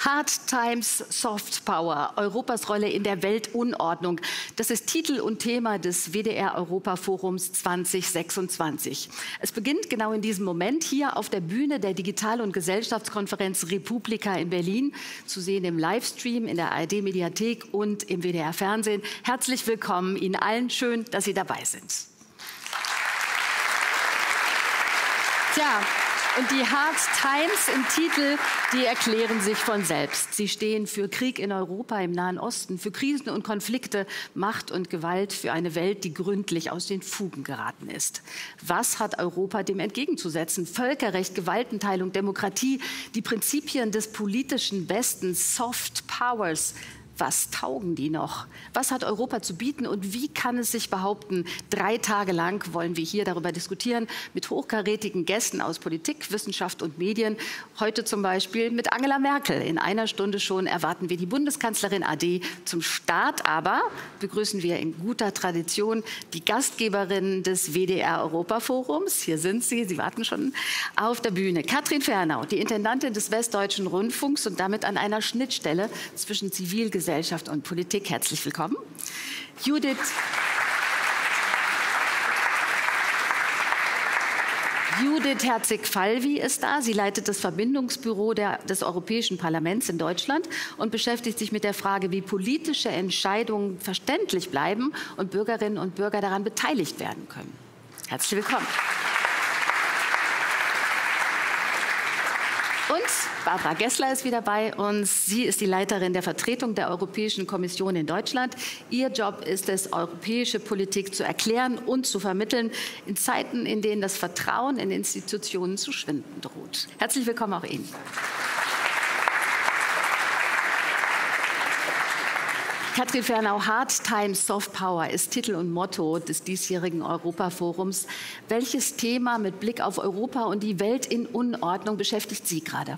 Hard Times, Soft Power, Europas Rolle in der Weltunordnung. Das ist Titel und Thema des WDR-Europa-Forums 2026. Es beginnt genau in diesem Moment hier auf der Bühne der Digital- und Gesellschaftskonferenz Republika in Berlin, zu sehen im Livestream in der ARD-Mediathek und im WDR-Fernsehen. Herzlich willkommen Ihnen allen, schön, dass Sie dabei sind. Tja, und die Hard Times im Titel, die erklären sich von selbst. Sie stehen für Krieg in Europa, im Nahen Osten, für Krisen und Konflikte, Macht und Gewalt, für eine Welt, die gründlich aus den Fugen geraten ist. Was hat Europa dem entgegenzusetzen? Völkerrecht, Gewaltenteilung, Demokratie, die Prinzipien des politischen Westens, Soft Powers. Was taugen die noch? Was hat Europa zu bieten und wie kann es sich behaupten? 3 Tage lang wollen wir hier darüber diskutieren mit hochkarätigen Gästen aus Politik, Wissenschaft und Medien. Heute zum Beispiel mit Angela Merkel. In einer Stunde schon erwarten wir die Bundeskanzlerin AD. Zum Start aber begrüßen wir in guter Tradition die Gastgeberinnen des WDR-Europa-Forums. Hier sind sie, sie warten schon auf der Bühne. Katrin Fernau, die Intendantin des Westdeutschen Rundfunks und damit an einer Schnittstelle zwischen Zivilgesellschaft und Politik. Herzlich willkommen. Judith Herzig-Falvi ist da. Sie leitet das Verbindungsbüro des Europäischen Parlaments in Deutschland und beschäftigt sich mit der Frage, wie politische Entscheidungen verständlich bleiben und Bürgerinnen und Bürger daran beteiligt werden können. Herzlich willkommen. Und Barbara Gessler ist wieder bei uns. Sie ist die Leiterin der Vertretung der Europäischen Kommission in Deutschland. Ihr Job ist es, europäische Politik zu erklären und zu vermitteln in Zeiten, in denen das Vertrauen in Institutionen zu schwinden droht. Herzlich willkommen auch Ihnen. Katrin Fernau, Hard Times, Soft Power ist Titel und Motto des diesjährigen Europaforums. Welches Thema mit Blick auf Europa und die Welt in Unordnung beschäftigt Sie gerade?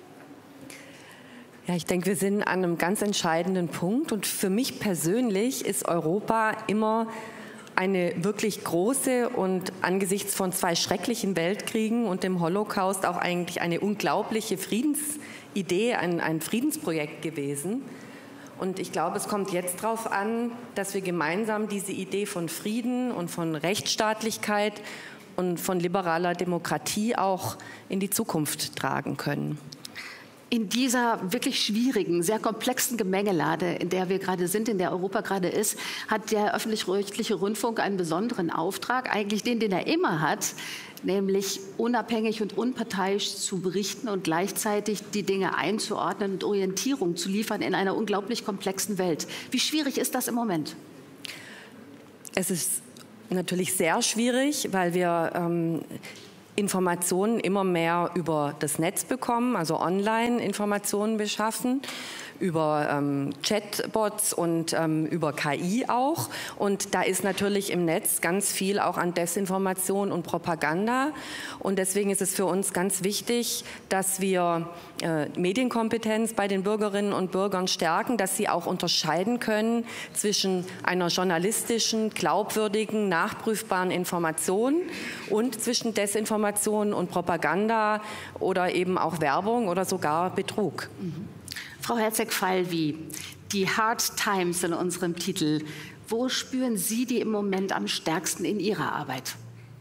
Ja, ich denke, wir sind an einem ganz entscheidenden Punkt. Und für mich persönlich ist Europa immer eine wirklich große und angesichts von 2 schrecklichen Weltkriegen und dem Holocaust auch eigentlich eine unglaubliche Friedensidee, ein Friedensprojekt gewesen. Und ich glaube, es kommt jetzt darauf an, dass wir gemeinsam diese Idee von Frieden und von Rechtsstaatlichkeit und von liberaler Demokratie auch in die Zukunft tragen können. In dieser wirklich schwierigen, sehr komplexen Gemengelage, in der wir gerade sind, in der Europa gerade ist, hat der öffentlich-rechtliche Rundfunk einen besonderen Auftrag, eigentlich den er immer hat, nämlich unabhängig und unparteiisch zu berichten und gleichzeitig die Dinge einzuordnen und Orientierung zu liefern in einer unglaublich komplexen Welt. Wie schwierig ist das im Moment? Es ist natürlich sehr schwierig, weil wir Informationen immer mehr über das Netz bekommen, also Online-Informationen beschaffen, über Chatbots und über KI auch. Und da ist natürlich im Netz ganz viel auch an Desinformation und Propaganda. Und deswegen ist es für uns ganz wichtig, dass wir Medienkompetenz bei den Bürgerinnen und Bürgern stärken, dass sie auch unterscheiden können zwischen einer journalistischen, glaubwürdigen, nachprüfbaren Information und zwischen Desinformation und Propaganda oder eben auch Werbung oder sogar Betrug. Frau Herzig-Falvi, die Hard Times in unserem Titel. Wo spüren Sie die im Moment am stärksten in Ihrer Arbeit?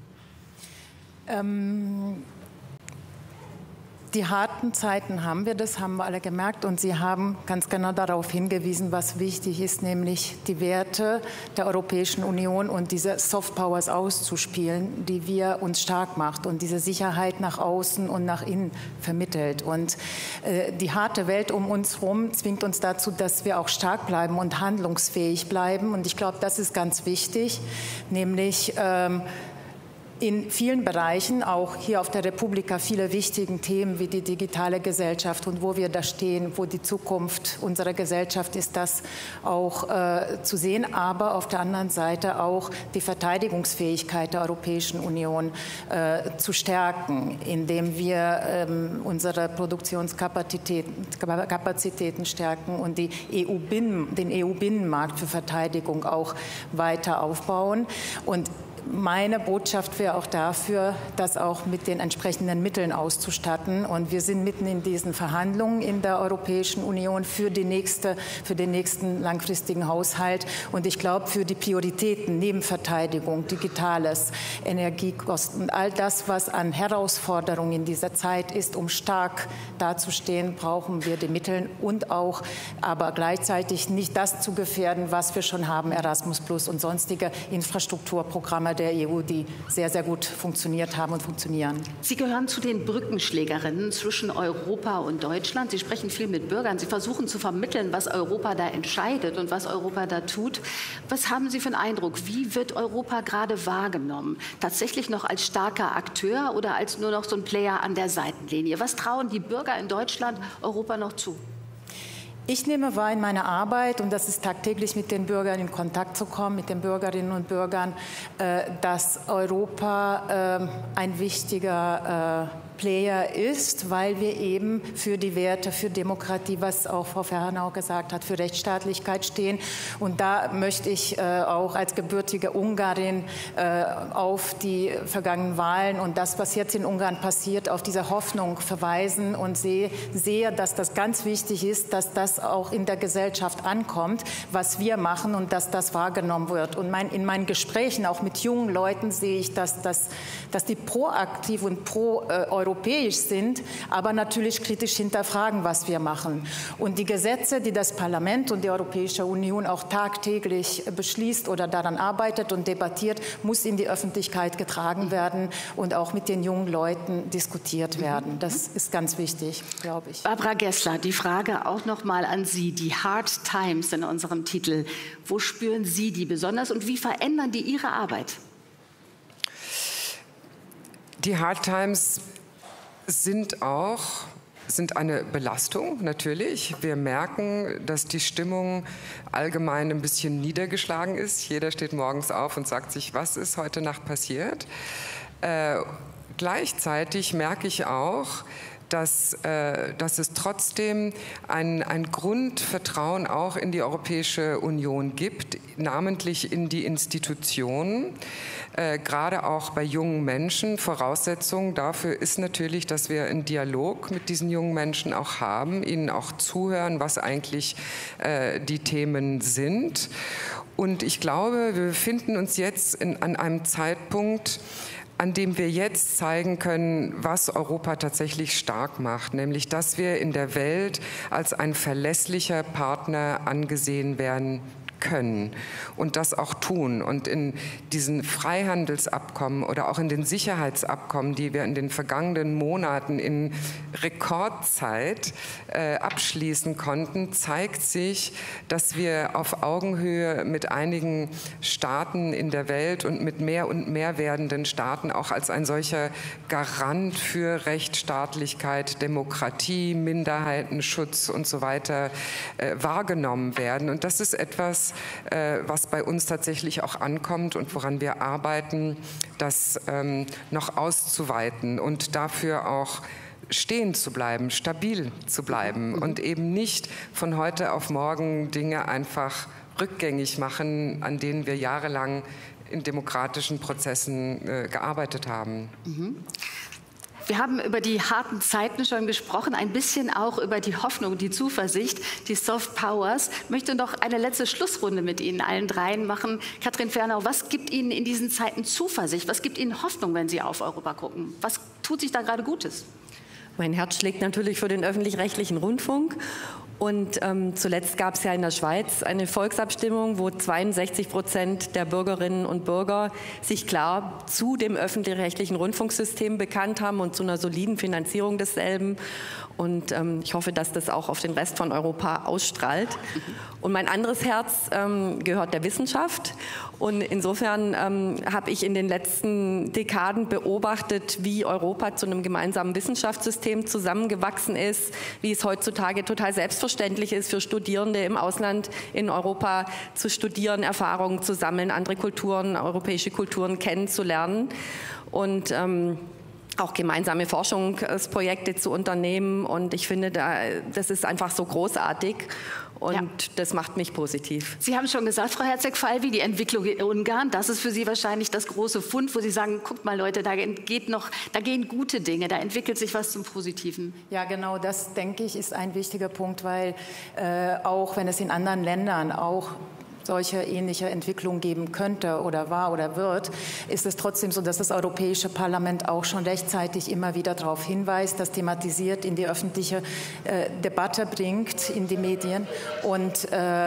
Die harten Zeiten haben wir, das haben wir alle gemerkt. Und Sie haben ganz genau darauf hingewiesen, was wichtig ist, nämlich die Werte der Europäischen Union und diese Soft Powers auszuspielen, die wir uns stark macht und diese Sicherheit nach außen und nach innen vermittelt. Und die harte Welt um uns herum zwingt uns dazu, dass wir auch stark bleiben und handlungsfähig bleiben. Und ich glaube, das ist ganz wichtig, nämlich in vielen Bereichen, auch hier auf der Republika, viele wichtigen Themen wie die digitale Gesellschaft und wo wir da stehen, wo die Zukunft unserer Gesellschaft ist, das auch zu sehen. Aber auf der anderen Seite auch die Verteidigungsfähigkeit der Europäischen Union zu stärken, indem wir unsere Produktionskapazitäten stärken und den EU-Binnenmarkt für Verteidigung auch weiter aufbauen. Und meine Botschaft wäre auch dafür, das auch mit den entsprechenden Mitteln auszustatten. Und wir sind mitten in diesen Verhandlungen in der Europäischen Union für den nächsten langfristigen Haushalt. Und ich glaube, für die Prioritäten, Nebenverteidigung, Digitales, Energiekosten, all das, was an Herausforderungen in dieser Zeit ist, um stark dazustehen, brauchen wir die Mittel und auch, aber gleichzeitig nicht das zu gefährden, was wir schon haben, Erasmus Plus und sonstige Infrastrukturprogramme der EU, die sehr, sehr gut funktioniert haben und funktionieren. Sie gehören zu den Brückenschlägerinnen zwischen Europa und Deutschland. Sie sprechen viel mit Bürgern. Sie versuchen zu vermitteln, was Europa da entscheidet und was Europa da tut. Was haben Sie für einen Eindruck? Wie wird Europa gerade wahrgenommen? Tatsächlich noch als starker Akteur oder als nur noch so ein Player an der Seitenlinie? Was trauen die Bürger in Deutschland Europa noch zu? Ich nehme wahr in meiner Arbeit, und das ist tagtäglich mit den Bürgern in Kontakt zu kommen, mit den Bürgerinnen und Bürgern, dass Europa ein wichtiger Player ist, weil wir eben für die Werte, für Demokratie, was auch Frau Ferhanau gesagt hat, für Rechtsstaatlichkeit stehen. Und da möchte ich auch als gebürtige Ungarin auf die vergangenen Wahlen und das, was jetzt in Ungarn passiert, auf diese Hoffnung verweisen und sehe, dass das ganz wichtig ist, dass das auch in der Gesellschaft ankommt, was wir machen und dass das wahrgenommen wird. Und in meinen Gesprächen auch mit jungen Leuten sehe ich, dass die proaktiv und pro-europäisch sind, aber natürlich kritisch hinterfragen, was wir machen. Und die Gesetze, die das Parlament und die Europäische Union auch tagtäglich beschließt oder daran arbeitet und debattiert, muss in die Öffentlichkeit getragen werden und auch mit den jungen Leuten diskutiert werden. Das ist ganz wichtig, glaube ich. Barbara Gessler, die Frage auch noch mal an Sie. Die Hard Times in unserem Titel. Wo spüren Sie die besonders und wie verändern die Ihre Arbeit? Die Hard Times sind eine Belastung, natürlich. Wir merken, dass die Stimmung allgemein ein bisschen niedergeschlagen ist. Jeder steht morgens auf und sagt sich, was ist heute Nacht passiert? Gleichzeitig merke ich auch, dass es trotzdem ein Grundvertrauen auch in die Europäische Union gibt, namentlich in die Institutionen, gerade auch bei jungen Menschen. Voraussetzung dafür ist natürlich, dass wir einen Dialog mit diesen jungen Menschen auch haben, ihnen auch zuhören, was eigentlich die Themen sind. Und ich glaube, wir befinden uns jetzt an einem Zeitpunkt, an dem wir jetzt zeigen können, was Europa tatsächlich stark macht, nämlich dass wir in der Welt als ein verlässlicher Partner angesehen werden können und das auch tun. Und in diesen Freihandelsabkommen oder auch in den Sicherheitsabkommen, die wir in den vergangenen Monaten in Rekordzeit abschließen konnten, zeigt sich, dass wir auf Augenhöhe mit einigen Staaten in der Welt und mit mehr werdenden Staaten auch als ein solcher Garant für Rechtsstaatlichkeit, Demokratie, Minderheitenschutz und so weiter wahrgenommen werden. Und das ist etwas, was bei uns tatsächlich auch ankommt und woran wir arbeiten, das noch auszuweiten und dafür auch stehen zu bleiben, stabil zu bleiben und eben nicht von heute auf morgen Dinge einfach rückgängig machen, an denen wir jahrelang in demokratischen Prozessen gearbeitet haben. Wir haben über die harten Zeiten schon gesprochen, ein bisschen auch über die Hoffnung, die Zuversicht, die Soft Powers. Ich möchte noch eine letzte Schlussrunde mit Ihnen allen dreien machen. Katrin Ferhanau, was gibt Ihnen in diesen Zeiten Zuversicht? Was gibt Ihnen Hoffnung, wenn Sie auf Europa gucken? Was tut sich da gerade Gutes? Mein Herz schlägt natürlich für den öffentlich-rechtlichen Rundfunk. Und zuletzt gab es ja in der Schweiz eine Volksabstimmung, wo 62% der Bürgerinnen und Bürger sich klar zu dem öffentlich-rechtlichen Rundfunksystem bekannt haben und zu einer soliden Finanzierung desselben. Und ich hoffe, dass das auch auf den Rest von Europa ausstrahlt. Und mein anderes Herz gehört der Wissenschaft. Und insofern habe ich in den letzten Dekaden beobachtet, wie Europa zu einem gemeinsamen Wissenschaftssystem zusammengewachsen ist, wie es heutzutage total selbstverständlich ist für Studierende im Ausland in Europa zu studieren, Erfahrungen zu sammeln, andere Kulturen, europäische Kulturen kennenzulernen. Und auch gemeinsame Forschungsprojekte zu unternehmen. Und ich finde, das ist einfach so großartig. Und das macht mich positiv. Sie haben schon gesagt, Frau Herzeg-Falvi, die Entwicklung in Ungarn, das ist für Sie wahrscheinlich das große Fund, wo Sie sagen, guckt mal Leute, da gehen gute Dinge, da entwickelt sich was zum Positiven. Ja, genau, das denke ich ist ein wichtiger Punkt, weil auch wenn es in anderen Ländern auch solche ähnliche Entwicklungen geben könnte oder war oder wird, ist es trotzdem so, dass das Europäische Parlament auch schon rechtzeitig immer wieder darauf hinweist, das thematisiert, in die öffentliche Debatte bringt, in die Medien und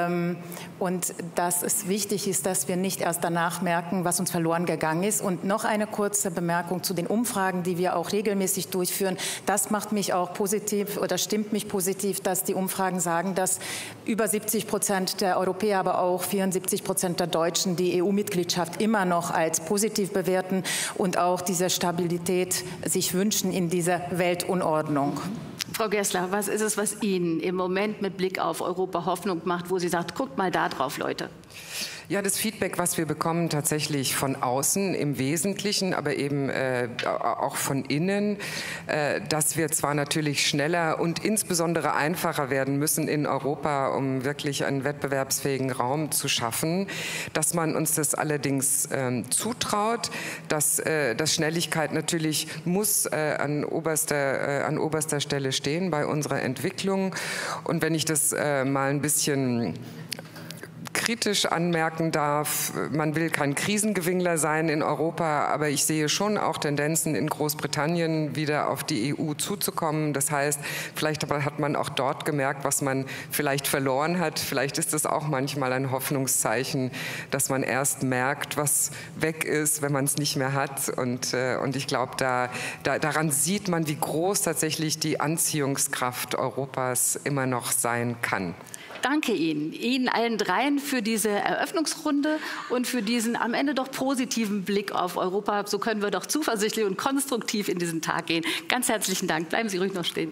dass es wichtig ist, dass wir nicht erst danach merken, was uns verloren gegangen ist. Und noch eine kurze Bemerkung zu den Umfragen, die wir auch regelmäßig durchführen. Das macht mich auch positiv oder stimmt mich positiv, dass die Umfragen sagen, dass über 70% der Europäer, aber auch 74% der Deutschen die EU-Mitgliedschaft immer noch als positiv bewerten und auch diese Stabilität sich wünschen in dieser Weltunordnung. Frau Gessler, was ist es, was Ihnen im Moment mit Blick auf Europa Hoffnung macht, wo Sie sagt, guckt mal da drauf, Leute? Ja, das Feedback, was wir bekommen tatsächlich von außen im Wesentlichen, aber eben auch von innen, dass wir zwar natürlich schneller und insbesondere einfacher werden müssen in Europa, um wirklich einen wettbewerbsfähigen Raum zu schaffen, dass man uns das allerdings zutraut, dass Schnelligkeit natürlich muss an oberster Stelle stehen bei unserer Entwicklung. Und wenn ich das mal ein bisschen kritisch anmerken darf, man will kein Krisengewinnler sein in Europa, aber ich sehe schon auch Tendenzen in Großbritannien wieder auf die EU zuzukommen. Das heißt, vielleicht hat man auch dort gemerkt, was man vielleicht verloren hat. Vielleicht ist es auch manchmal ein Hoffnungszeichen, dass man erst merkt, was weg ist, wenn man es nicht mehr hat. Und ich glaube, daran sieht man, wie groß tatsächlich die Anziehungskraft Europas immer noch sein kann. Danke Ihnen allen dreien für diese Eröffnungsrunde und für diesen am Ende doch positiven Blick auf Europa. So können wir doch zuversichtlich und konstruktiv in diesen Tag gehen. Ganz herzlichen Dank. Bleiben Sie ruhig noch stehen.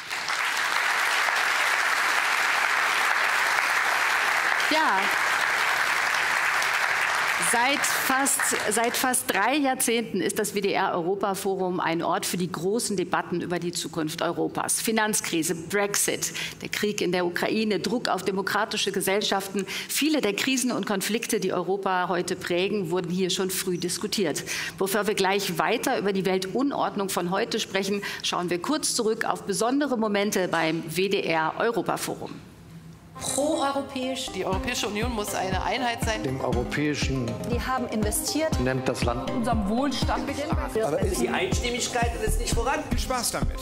Ja. Seit fast 3 Jahrzehnten ist das WDR-Europa-Forum ein Ort für die großen Debatten über die Zukunft Europas. Finanzkrise, Brexit, der Krieg in der Ukraine, Druck auf demokratische Gesellschaften. Viele der Krisen und Konflikte, die Europa heute prägen, wurden hier schon früh diskutiert. Bevor wir gleich weiter über die Weltunordnung von heute sprechen, schauen wir kurz zurück auf besondere Momente beim WDR-Europa-Forum. Proeuropäisch. Die Europäische Union muss eine Einheit sein. Dem Europäischen. Wir haben investiert. Nennt das Land. Unserem Wohlstand. Aber die Einstimmigkeit ist nicht voran. Viel Spaß damit.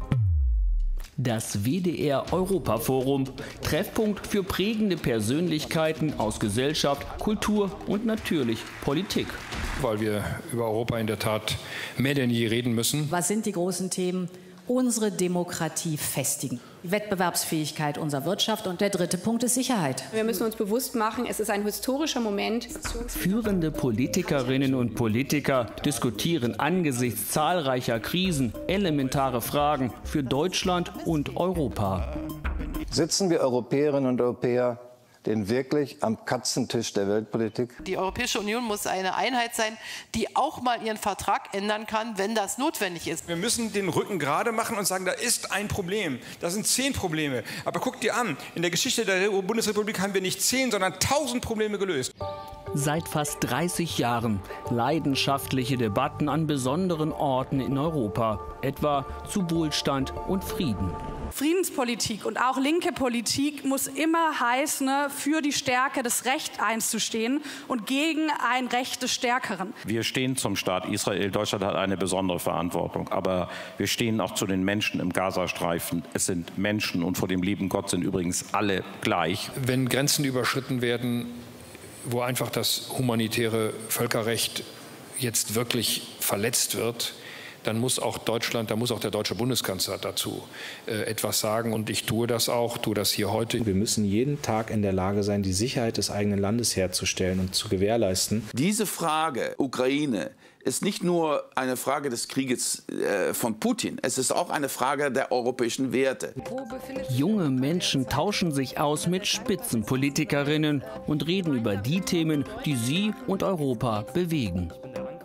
Das WDR-Europa-Forum, Treffpunkt für prägende Persönlichkeiten aus Gesellschaft, Kultur und natürlich Politik. Weil wir über Europa in der Tat mehr denn je reden müssen. Was sind die großen Themen? Unsere Demokratie festigen, die Wettbewerbsfähigkeit unserer Wirtschaft und der dritte Punkt ist Sicherheit. Wir müssen uns bewusst machen, es ist ein historischer Moment. Führende Politikerinnen und Politiker diskutieren angesichts zahlreicher Krisen elementare Fragen für Deutschland und Europa. Sitzen wir Europäerinnen und Europäer denn wirklich am Katzentisch der Weltpolitik? Die Europäische Union muss eine Einheit sein, die auch mal ihren Vertrag ändern kann, wenn das notwendig ist. Wir müssen den Rücken gerade machen und sagen, da ist ein Problem. Das sind 10 Probleme. Aber guck dir an, in der Geschichte der Bundesrepublik haben wir nicht 10, sondern 1000 Probleme gelöst. Seit fast 30 Jahren leidenschaftliche Debatten an besonderen Orten in Europa, etwa zu Wohlstand und Frieden. Friedenspolitik und auch linke Politik muss immer heißen, für die Stärke des Rechts einzustehen und gegen ein Recht des Stärkeren. Wir stehen zum Staat Israel. Deutschland hat eine besondere Verantwortung. Aber wir stehen auch zu den Menschen im Gazastreifen. Es sind Menschen und vor dem lieben Gott sind übrigens alle gleich. Wenn Grenzen überschritten werden, wo einfach das humanitäre Völkerrecht jetzt wirklich verletzt wird, dann muss auch Deutschland, da muss auch der deutsche Bundeskanzler dazu etwas sagen. Und ich tue das hier heute. Wir müssen jeden Tag in der Lage sein, die Sicherheit des eigenen Landes herzustellen und zu gewährleisten. Diese Frage Ukraine ist nicht nur eine Frage des Krieges von Putin, es ist auch eine Frage der europäischen Werte. Junge Menschen tauschen sich aus mit Spitzenpolitikerinnen und reden über die Themen, die sie und Europa bewegen.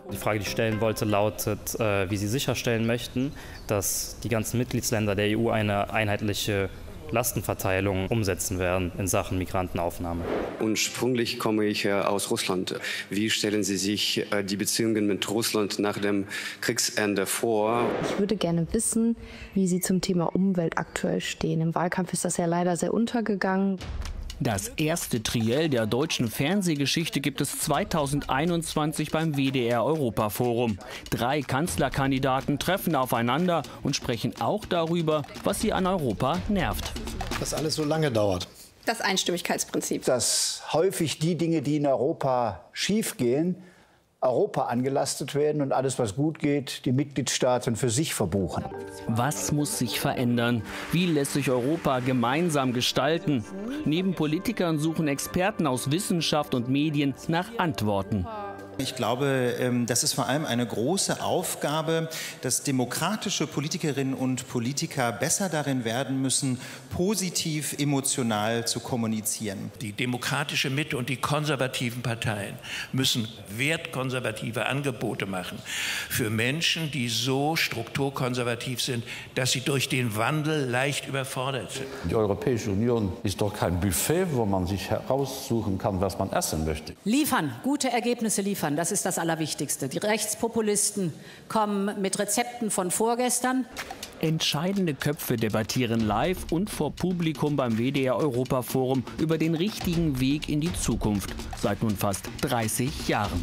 Die Frage, die ich stellen wollte, lautet, wie Sie sicherstellen möchten, dass die ganzen Mitgliedsländer der EU eine einheitliche Lastenverteilung umsetzen werden in Sachen Migrantenaufnahme. Ursprünglich komme ich aus Russland. Wie stellen Sie sich die Beziehungen mit Russland nach dem Kriegsende vor? Ich würde gerne wissen, wie Sie zum Thema Umwelt aktuell stehen. Im Wahlkampf ist das ja leider sehr untergegangen. Das erste Triell der deutschen Fernsehgeschichte gibt es 2021 beim WDR Europaforum. 3 Kanzlerkandidaten treffen aufeinander und sprechen auch darüber, was sie an Europa nervt. Dass alles so lange dauert. Das Einstimmigkeitsprinzip. Dass häufig die Dinge, die in Europa schiefgehen, Europa angelastet werden und alles, was gut geht, die Mitgliedstaaten für sich verbuchen. Was muss sich verändern? Wie lässt sich Europa gemeinsam gestalten? Neben Politikern suchen Experten aus Wissenschaft und Medien nach Antworten. Ich glaube, das ist vor allem eine große Aufgabe, dass demokratische Politikerinnen und Politiker besser darin werden müssen, positiv, emotional zu kommunizieren. Die demokratische Mitte und die konservativen Parteien müssen wertkonservative Angebote machen für Menschen, die so strukturkonservativ sind, dass sie durch den Wandel leicht überfordert sind. Die Europäische Union ist doch kein Buffet, wo man sich heraussuchen kann, was man essen möchte. Liefern, gute Ergebnisse liefern. Das ist das Allerwichtigste. Die Rechtspopulisten kommen mit Rezepten von vorgestern. Entscheidende Köpfe debattieren live und vor Publikum beim WDR Europaforum über den richtigen Weg in die Zukunft. Seit nun fast 30 Jahren.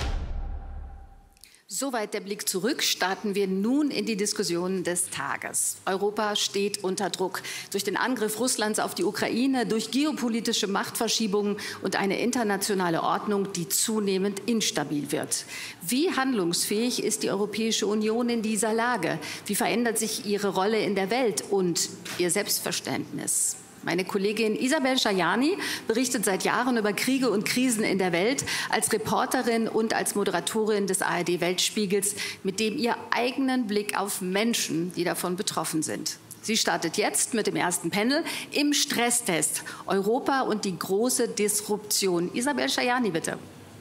Soweit der Blick zurück. Starten wir nun in die Diskussion des Tages. Europa steht unter Druck durch den Angriff Russlands auf die Ukraine, durch geopolitische Machtverschiebungen und eine internationale Ordnung, die zunehmend instabil wird. Wie handlungsfähig ist die Europäische Union in dieser Lage? Wie verändert sich ihre Rolle in der Welt und ihr Selbstverständnis? Meine Kollegin Isabel Schajani berichtet seit Jahren über Kriege und Krisen in der Welt als Reporterin und als Moderatorin des ARD-Weltspiegels mit dem ihr eigenen Blick auf Menschen, die davon betroffen sind. Sie startet jetzt mit dem ersten Panel im Stresstest Europa und die große Disruption. Isabel Schajani, bitte.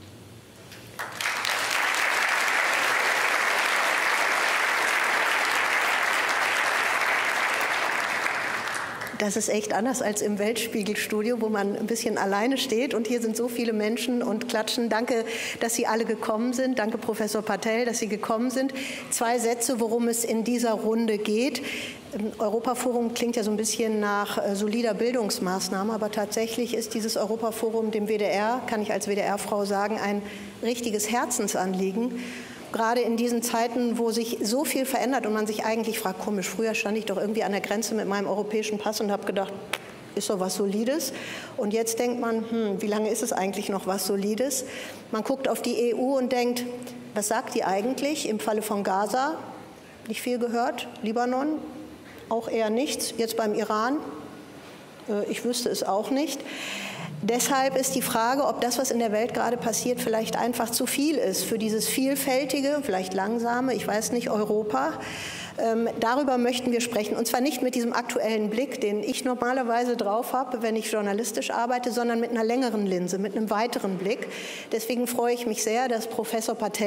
Das ist echt anders als im Weltspiegelstudio, wo man ein bisschen alleine steht. Und hier sind so viele Menschen und klatschen. Danke, dass Sie alle gekommen sind. Danke, Professor Patel, dass Sie gekommen sind. 2 Sätze, worum es in dieser Runde geht. Europaforum klingt ja so ein bisschen nach solider Bildungsmaßnahme, aber tatsächlich ist dieses Europaforum dem WDR, kann ich als WDR-Frau sagen, ein richtiges Herzensanliegen. Gerade in diesen Zeiten, wo sich so viel verändert und man sich eigentlich fragt, komisch, früher stand ich doch irgendwie an der Grenze mit meinem europäischen Pass und habe gedacht, ist doch was Solides. Und jetzt denkt man, wie lange ist es eigentlich noch was Solides? Man guckt auf die EU und denkt, was sagt die eigentlich? Im Falle von Gaza, nicht viel gehört. Libanon, auch eher nichts. Jetzt beim Iran, ich wüsste es auch nicht. Deshalb ist die Frage, ob das, was in der Welt gerade passiert, vielleicht einfach zu viel ist für dieses vielfältige, vielleicht langsame, ich weiß nicht, Europa. Darüber möchten wir sprechen. Und zwar nicht mit diesem aktuellen Blick, den ich normalerweise drauf habe, wenn ich journalistisch arbeite, sondern mit einer längeren Linse, mit einem weiteren Blick. Deswegen freue ich mich sehr, dass Professor Patel